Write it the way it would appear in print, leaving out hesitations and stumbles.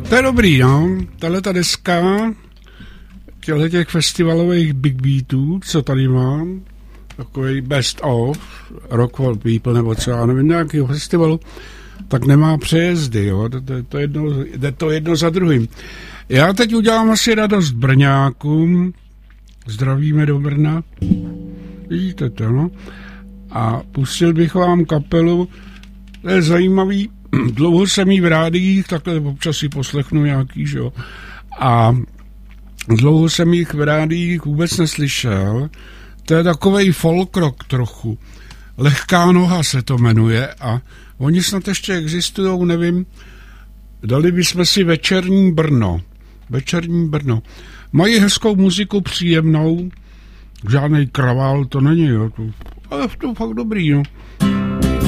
To je dobrý, no. Tahleta deska těch festivalových big beatů, co tady mám, takový best of, Rock for People, nebo co, já nevím, nějakého festivalu, tak nemá přejezdy, jo. Jde to jedno za druhým. Já teď udělám asi radost Brňákům. Zdravíme do Brna. Vidíte to, no? A pustil bych vám kapelu, to je zajímavý, dlouho jsem jí v rádiích, takhle občas si poslechnu nějaký, že jo. A dlouho jsem jich v rádiích vůbec neslyšel. To je takovej folk rock trochu. Lehká noha se to jmenuje a oni snad ještě existujou, nevím. Dali bychom si Večerní Brno. Večerní Brno. Mají hezkou muziku, příjemnou. Žádnej kravál to není, jo. Ale to fakt dobrý, no.